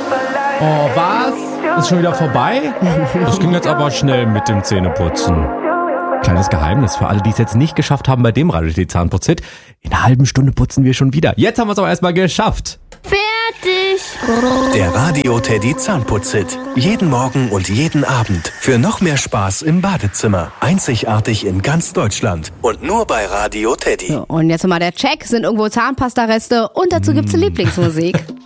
Oh, was? Ist schon wieder vorbei? Das ging jetzt aber schnell mit dem Zähneputzen. Kleines Geheimnis für alle, die es jetzt nicht geschafft haben bei dem Radio Zahnputz-Hit. In einer halben Stunde putzen wir schon wieder. Jetzt haben wir es aber erstmal geschafft. Fertig! Der Radio Teddy Zahnputz-Hit. Jeden Morgen und jeden Abend. Für noch mehr Spaß im Badezimmer. Einzigartig in ganz Deutschland. Und nur bei Radio Teddy. So, und jetzt mal der Check. Sind irgendwo Zahnpasta-Reste und dazu gibt's Lieblingsmusik.